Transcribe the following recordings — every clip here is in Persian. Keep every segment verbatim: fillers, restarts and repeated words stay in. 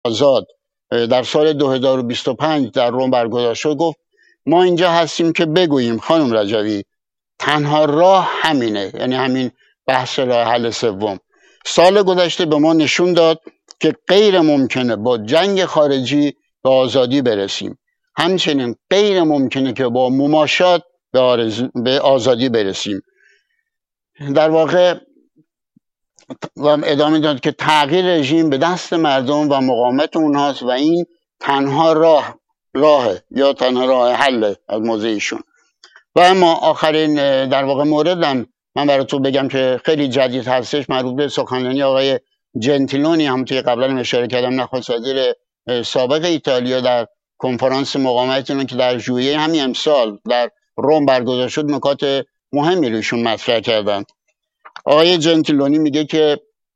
آزاد در سال دو هزار و بیست و پنج در روم برگزار شد گفت ما اینجا هستیم که بگوییم خانم رجوی تنها راه همینه، یعنی همین بحث راه حل سوم. سال گذشته به ما نشون داد که غیر ممکنه با جنگ خارجی به آزادی برسیم، همچنین غیر ممکنه که با مماشات به, آرز... به آزادی برسیم. در واقع و ادامه داد که تغییر رژیم به دست مردم و مقاومت اونهاست و این تنها راه راه یا تنها راه حل از موضع ایشون. و اما آخرین در واقع موردم من براتون بگم که خیلی جدید هستش، مربوط به سخنرانی آقای جنتیلونی، هم توی قبلا اشاره کردم، نخست وزیر سابق ایتالیا در کنفرانس مقاومت که در ژوئیه همین امسال در روم برگزار شد نکات مهمی روشون مطرح کردن. آقای جنتیلونی میگه که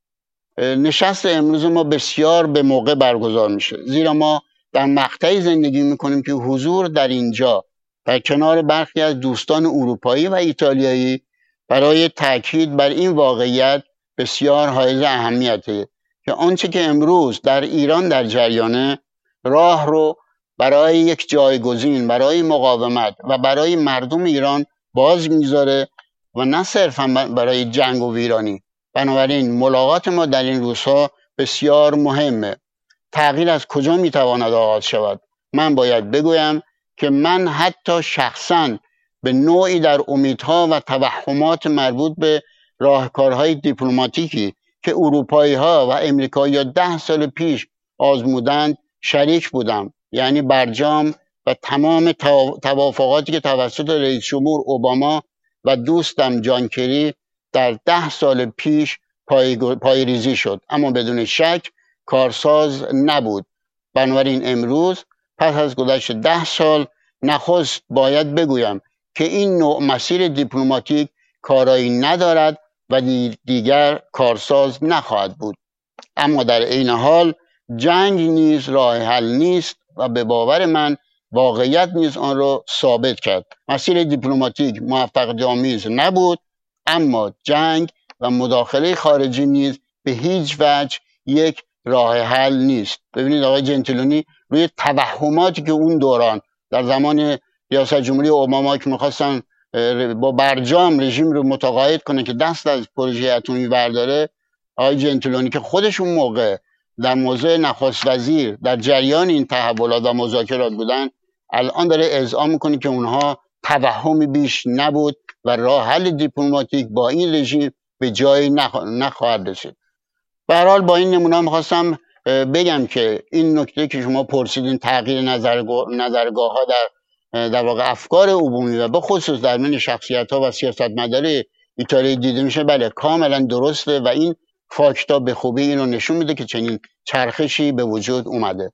نشست امروز ما بسیار به موقع برگزار میشه، زیرا ما در مقطعی زندگی میکنیم که حضور در اینجا در کنار برخی از دوستان اروپایی و ایتالیایی برای تاکید بر این واقعیت بسیار حائز اهمیته که آنچه که امروز در ایران در جریانه راه رو برای یک جایگزین برای مقاومت و برای مردم ایران باز میذاره و نه صرفا برای جنگ و ویرانی. بنابراین ملاقات ما در این روزها بسیار مهمه. تغییر از کجا میتواند آغاز شود؟ من باید بگویم که من حتی شخصا به نوعی در امیدها و توهمات مربوط به راهکارهای دیپلماتیکی که اروپایی ها و امریکایی ها ده سال پیش آزمودند شریک بودم، یعنی برجام و تمام توافقاتی که توسط رئیس جمهور اوباما و دوستم جان کری در ده سال پیش پای, پای ریزی شد، اما بدون شک کارساز نبود. بنابراین امروز پس از گذشت ده سال نخست باید بگویم که این نوع مسیر دیپلماتیک کارایی ندارد و دیگر کارساز نخواهد بود. اما در عین حال جنگ نیز راه حل نیست و به باور من واقعیت نیز آن را ثابت کرد. مسیر دیپلماتیک موفقیت آمیز نبود، اما جنگ و مداخله خارجی نیز به هیچ وجه یک راه حل نیست. ببینید آقای جنتیلونی روی توهماتی که اون دوران در زمان ریاست جمهوری اوباما که میخواستن با برجام رژیم رو متقاعد کنه که دست از پروژه اتمی برداره، آقای جنتیلونی که خودش اون موقع در موضع نخست وزیر در جریان این تحولات و مذاکرات بودن، الان داره اذعان میکنه که اونها توهمی بیش نبود و راه حل دیپلماتیک با این رژیم به جایی نخ... نخواهد رسید. به هر حال با این نمونه میخواستم بگم که این نکته که شما پرسیدین تغییر نظرگاه, نظرگاه ها در در واقع افکار عمومی و به خصوص در بین شخصیت ها و سیاستمدار ایتالیا دیده میشه، بله کاملا درسته و این فاکتا به خوبی این رو نشون میده که چنین چرخشی به وجود اومده.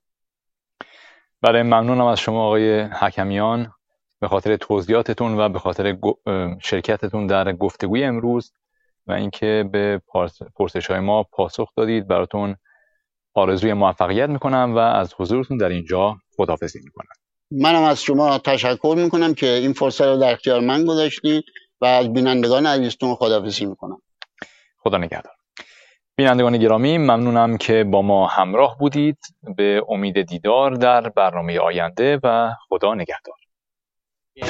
بله ممنونم از شما آقای حکمیان به خاطر توضیحاتتون و به خاطر شرکتتون در گفتگوی امروز و اینکه به پرسش‌های ما پاسخ دادید. براتون آرزوی موفقیت میکنم و از حضورتون در اینجا خداحافظی میکنم. منم از شما تشکر میکنم که این فرصت رو در اختیار من گذاشتید و از بینندگان عزیزتون خداحافظی میکنم. خدا نگهدار. بینندگان گرامی ممنونم که با ما همراه بودید. به امید دیدار در برنامه آینده و خدا نگهدار.